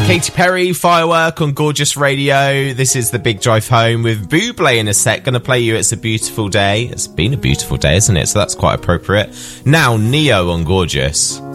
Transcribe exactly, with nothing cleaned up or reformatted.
Katy Perry, Firework on Gorgeous Radio. This is The Big Drive Home with Bublé in a sec. Going to play you It's a Beautiful Day. It's been a beautiful day, isn't it? So that's quite appropriate. Now, Neo on Gorgeous.